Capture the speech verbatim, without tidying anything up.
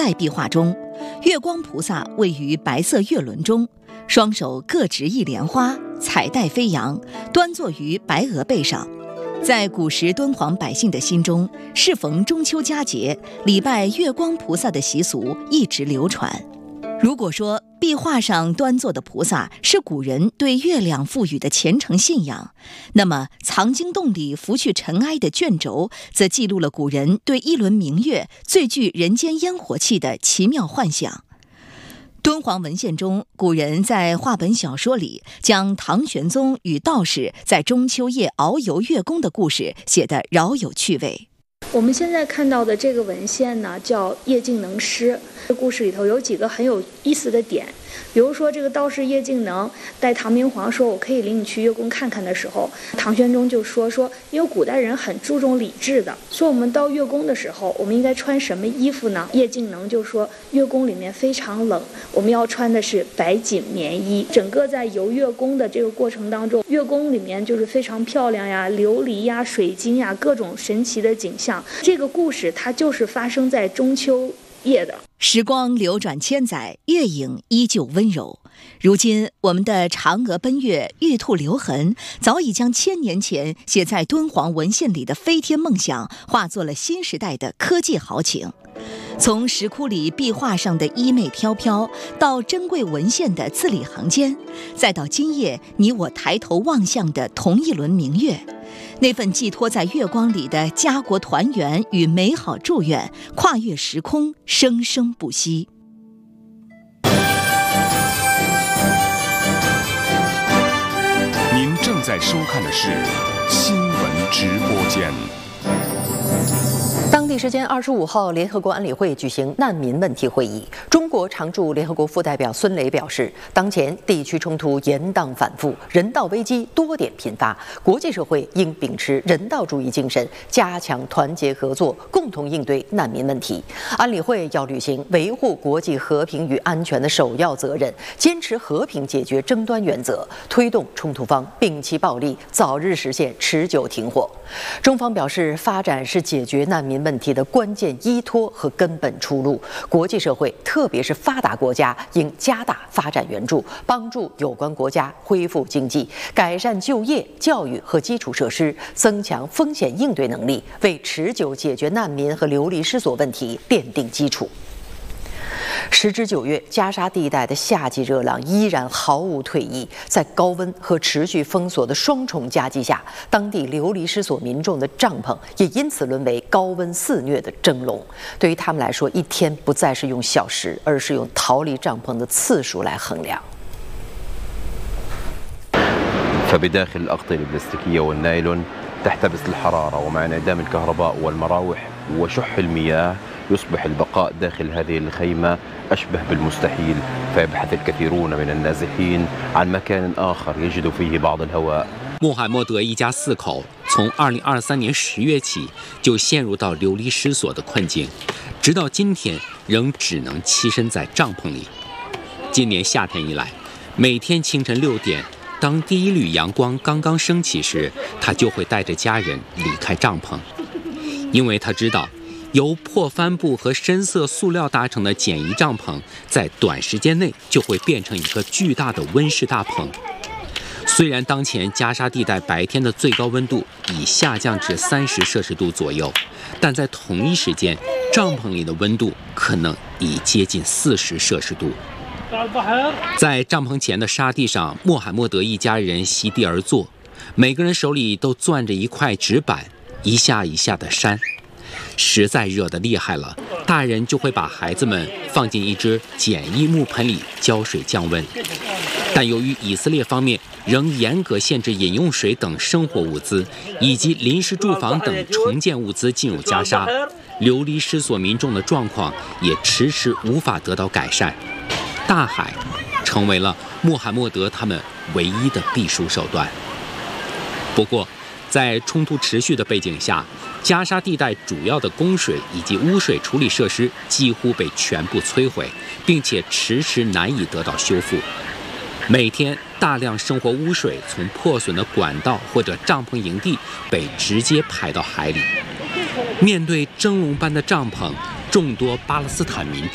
代壁画中，月光菩萨位于白色月轮中，双手各执一莲花，彩带飞扬，端坐于白鹅背上。在古时敦煌百姓的心中，适逢中秋佳节，礼拜月光菩萨的习俗一直流传。如果说壁画上端坐的菩萨是古人对月亮赋予的虔诚信仰，那么藏经洞里拂去尘埃的卷轴，则记录了古人对一轮明月最具人间烟火气的奇妙幻想。敦煌文献中，古人在话本小说里将唐玄宗与道士在中秋夜遨游月宫的故事写得饶有趣味。 我们现在看到的这个文献呢，叫《叶敬能诗》。这故事里头有几个很有意思的点，比如说这个道士叶敬能带唐明皇说我可以领你去月宫看看的时候，唐玄宗就说说因为古代人很注重礼制的，所以我们到月宫的时候我们应该穿什么衣服呢？叶敬能就说月宫里面非常冷，我们要穿的是白锦棉衣。整个在游月宫的这个过程当中，月宫里面就是非常漂亮呀，琉璃呀、水晶呀，各种神奇的景象。这个故事它就是发生在中秋夜的。 时光流转千载，月影依旧温柔。如今我们的嫦娥奔月、玉兔留痕，早已将千年前写在敦煌文献里的飞天梦想化作了新时代的科技豪情。从石窟里壁画上的衣袂飘飘，到珍贵文献的字里行间，再到今夜你我抬头望向的同一轮明月，那份寄托在月光里的家国团圆与美好祝愿，跨越时空，生生不息。 您正在收看的是新闻直播间。 当地时间二十五号，联合国安理会举行难民问题会议。中国常驻联合国副代表孙雷表示，当前地区冲突延宕反复，人道危机多点频发，国际社会应秉持人道主义精神，加强团结合作，共同应对难民问题。安理会要履行维护国际和平与安全的首要责任，坚持和平解决争端原则，推动冲突方摒弃暴力，早日实现持久停火。中方表示，发展是解决难民问题的关键依托和根本出路。国际社会，特别是发达国家，应加大发展援助，帮助有关国家恢复经济，改善就业、教育和基础设施，增强风险应对能力，为持久解决难民和流离失所问题奠定基础。时至九月，加沙地带的夏季热浪依然毫无退意，在高温和持续封锁的双重夹击下，当地流离失所民众的帐篷也因此沦为高温肆虐的蒸笼。对于他们来说，一天不再是用小时，而是用逃离帐篷的次数来衡量。 فبداخل الأغطية البلاستيكية والنايلون تحتبس الحرارة، ومع انعدام الكهرباء والمراوح وشح المياه يصبح البقاء داخل هذه الخيمة أشبه بالمستحيل، فيبحث الكثيرون من النازحين عن مكان آخر يجد فيه بعض الهواء。 穆罕默德一家四口从二零二三年十月起就陷入到流离失所的困境，直到今天仍只能栖身在帐篷里。今年夏天以来，每天清晨六点，当第一缕阳光刚刚升起时，他就会带着家人离开帐篷，因为他知道由破帆布和深色塑料搭成的简易帐篷，在短时间内就会变成一个巨大的温室大棚。虽然当前加沙地带白天的最高温度已下降至三十摄氏度左右，但在同一时间，帐篷里的温度可能已接近四十摄氏度。在帐篷前的沙地上，穆罕默德一家人席地而坐，每个人手里都攥着一块纸板，一下一下地扇。实在热得厉害了，大人就会把孩子们放进一只简易木盆里浇水降温。但由于以色列方面仍严格限制饮用水等生活物资，以及临时住房等重建物资进入加沙，流离失所民众的状况也迟迟无法得到改善。大海成为了穆罕默德他们唯一的避暑手段。不过，在冲突持续的背景下，加沙地带主要的供水以及污水处理设施几乎被全部摧毁，并且迟迟难以得到修复。每天大量生活污水从破损的管道或者帐篷营地被直接排到海里。面对蒸笼般的帐篷，众多巴勒斯坦民